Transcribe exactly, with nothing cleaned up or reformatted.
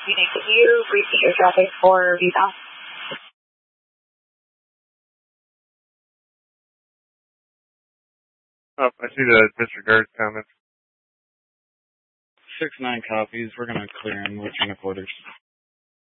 Could you repeat your traffic for Visa? Oh, I see the disregard comments. Six nine copies. We're going to clear and return the quarters.